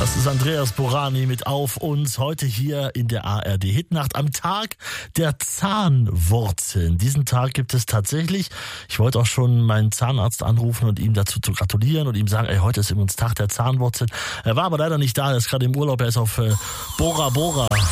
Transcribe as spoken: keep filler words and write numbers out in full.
Das ist Andreas Borani mit Auf uns, heute hier in der A R D Hitnacht am Tag der Zahnwurzeln. Diesen Tag gibt es tatsächlich. Ich wollte auch schon meinen Zahnarzt anrufen und ihm dazu zu gratulieren und ihm sagen, ey, heute ist übrigens Tag der Zahnwurzeln. Er war aber leider nicht da, er ist gerade im Urlaub, er ist auf äh, Bora Bora